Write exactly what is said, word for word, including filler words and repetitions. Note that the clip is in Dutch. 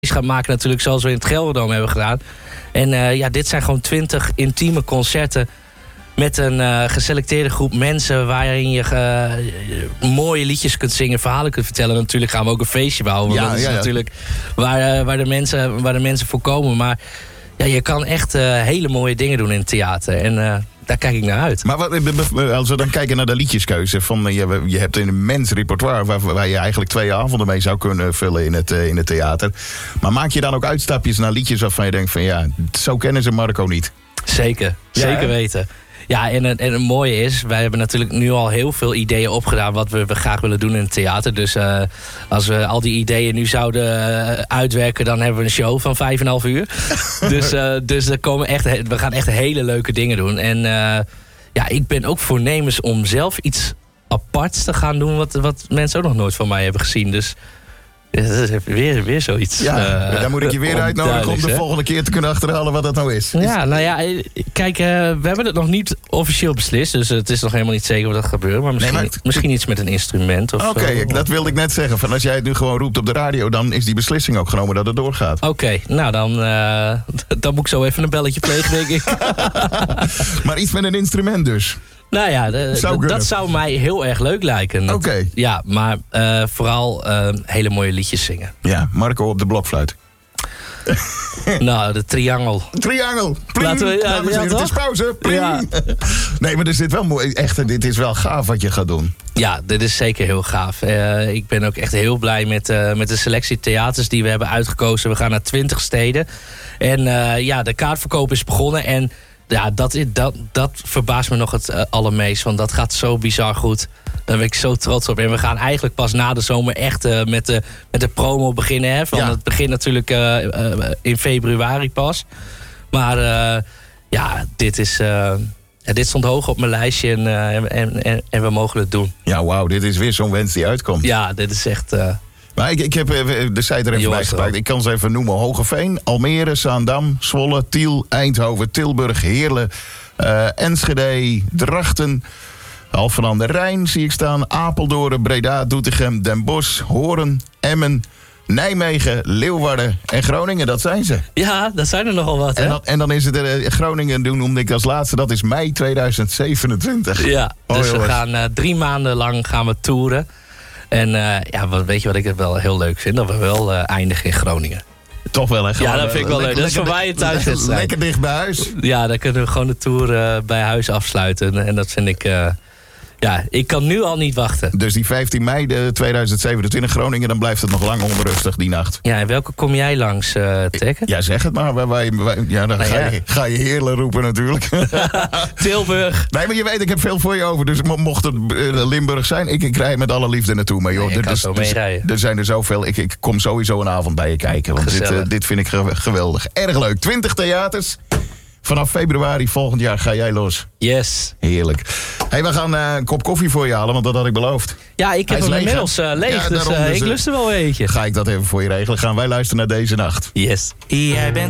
gaat maken natuurlijk, zoals we in het Gelderdoom hebben gedaan. En uh, ja, dit zijn gewoon twintig intieme concerten met een uh, geselecteerde groep mensen waarin je uh, mooie liedjes kunt zingen, verhalen kunt vertellen. Natuurlijk gaan we ook een feestje bouwen, want ja, dat is ja, ja. natuurlijk waar, uh, waar, de mensen, waar de mensen voor komen. Maar ja, je kan echt uh, hele mooie dingen doen in het theater. En uh, daar kijk ik naar uit. Maar wat, als we dan kijken naar de liedjeskeuze, van, je, je hebt een immens repertoire waar, waar je eigenlijk twee avonden mee zou kunnen vullen in het, in het theater. Maar maak je dan ook uitstapjes naar liedjes waarvan je denkt van ja, zo kennen ze Marco niet? Zeker, ja, zeker hè? weten. Ja, en, en het mooie is, wij hebben natuurlijk nu al heel veel ideeën opgedaan wat we, we graag willen doen in het theater. Dus uh, als we al die ideeën nu zouden uh, uitwerken, dan hebben we een show van vijf en een half uur. dus uh, dus er komen echt, we gaan echt hele leuke dingen doen. En uh, ja, ik ben ook voornemens om zelf iets aparts te gaan doen wat, wat mensen ook nog nooit van mij hebben gezien. Dus dat is weer, weer zoiets. Ja, uh, dan moet ik je weer uitnodigen om de hè? volgende keer te kunnen achterhalen wat dat nou is. Ja, nou ja, kijk, uh, we hebben het nog niet officieel beslist. Dus het is nog helemaal niet zeker wat dat gebeurt. Maar misschien, nee, maar het... misschien iets met een instrument. Oké, okay, dat wilde ik net zeggen. Van als jij het nu gewoon roept op de radio, dan is die beslissing ook genomen dat het doorgaat. Oké, okay, nou dan, uh, dan moet ik zo even een belletje plegen, denk ik. Maar iets met een instrument dus. Nou ja, de, zou dat zou mij heel erg leuk lijken. Oké. Okay. Ja, maar uh, vooral uh, hele mooie liedjes zingen. Ja, Marco op de blokfluit. Nou, de triangel. Triangel. Pling. Laten we, ja, ja, het is pauze. Ja. Nee, maar er zit wel mooi. Echt, dit is wel gaaf wat je gaat doen. Ja, dit is zeker heel gaaf. Uh, ik ben ook echt heel blij met, uh, met de selectie theaters die we hebben uitgekozen. We gaan naar twintig steden. En uh, ja, de kaartverkoop is begonnen. En ja, dat, dat, dat verbaast me nog het uh, allermeest. Want dat gaat zo bizar goed. Daar ben ik zo trots op. En we gaan eigenlijk pas na de zomer echt uh, met, de, met de promo beginnen. Hè? Van ja. Het begint natuurlijk uh, uh, in februari pas. Maar uh, ja, dit is... Uh, ja, dit stond hoog op mijn lijstje en, uh, en, en, en we mogen het doen. Ja, wauw, dit is weer zo'n wens die uitkomt. Ja, dit is echt... Uh, Maar ik, ik heb de site er even bij gepakt. Ik kan ze even noemen. Hoogeveen, Almere, Zaandam, Zwolle, Tiel, Eindhoven, Tilburg, Heerlen, uh, Enschede, Drachten, Alphen aan de Rijn zie ik staan, Apeldoorn, Breda, Doetinchem, Den Bosch, Hoorn, Emmen, Nijmegen, Leeuwarden en Groningen. Dat zijn ze. Ja, dat zijn er nogal wat, hè? En dan, en dan is het uh, Groningen doen, noemde ik als laatste. Dat is mei tweeduizend zevenentwintig. Ja, oh, dus jongens. we gaan uh, drie maanden lang gaan we toeren. En uh, ja, wat, weet je wat ik wel heel leuk vind? Dat we wel uh, eindigen in Groningen. Toch wel, hè? Ja, dat vind ik wel leuk. Dat is voor mij een thuiswedstrijd. Lekker dicht bij huis. Ja, dan kunnen we gewoon de tour uh, bij huis afsluiten. En dat vind ik... Uh, ja, ik kan nu al niet wachten. Dus die vijftien mei tweeduizend zevenentwintig Groningen, dan blijft het nog lang onrustig die nacht. Ja, en welke kom jij langs, uh, Tekken? Ja, zeg het maar. Wij, wij, wij, ja, dan nou, ga, ja. Je, ga je Heerlen roepen natuurlijk. Tilburg. Nee, maar je weet, ik heb veel voor je over. Dus mocht het uh, Limburg zijn, ik, ik rij met alle liefde naartoe. Maar joh, nee, er, zo dus, er zijn er zoveel. Ik, ik kom sowieso een avond bij je kijken. Want dit, uh, dit vind ik geweldig. Erg leuk. twintig theaters. Vanaf februari volgend jaar ga jij los. Yes. Heerlijk. Hey, we gaan uh, een kop koffie voor je halen, want dat had ik beloofd. Ja, ik heb hem inmiddels uh, leeg, ja, dus, uh, dus ik lust er wel een eentje. Ga ik dat even voor je regelen. Gaan wij luisteren naar Deze Nacht. Yes. Jij bent